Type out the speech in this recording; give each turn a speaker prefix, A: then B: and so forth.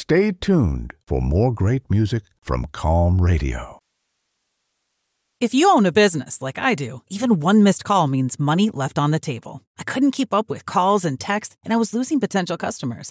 A: Stay tuned for more great music from Calm Radio.
B: If you own a business like I do, even one missed call means money left on the table. I couldn't keep up with calls and texts, and I was losing potential customers.